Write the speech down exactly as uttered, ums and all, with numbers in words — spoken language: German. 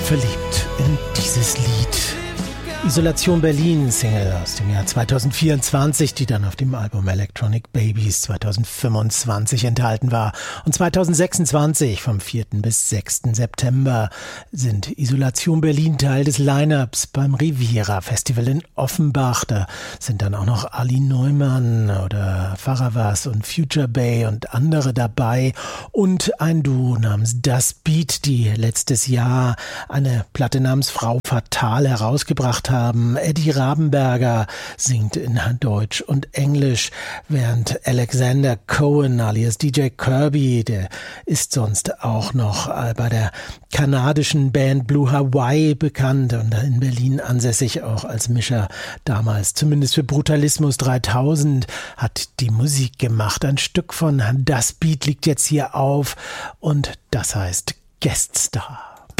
verliebt in dieses Lied. Isolation Berlin, Single aus dem Jahr zweitausendvierundzwanzig, die dann auf dem Album Electronic Babies zweitausendfünfundzwanzig enthalten war. Und zweitausendsechsundzwanzig, vom vierten bis sechsten September, sind Isolation Berlin Teil des Line-Ups beim Riviera Festival in Offenbach. Da sind dann auch noch Ali Neumann oder Faravas und Future Bay und andere dabei. Und ein Duo namens Das Beat, die letztes Jahr eine Platte namens Frau Fatal herausgebracht haben. Eddie Rabenberger singt in Deutsch und Englisch, während Alexander Cohen alias D J Kirby, der ist sonst auch noch bei der kanadischen Band Blue Hawaii bekannt und in Berlin ansässig, auch als Mischer damals, zumindest für Brutalismus dreitausend, hat die Musik gemacht. Ein Stück von Das Beat liegt jetzt hier auf und das heißt Guest Star.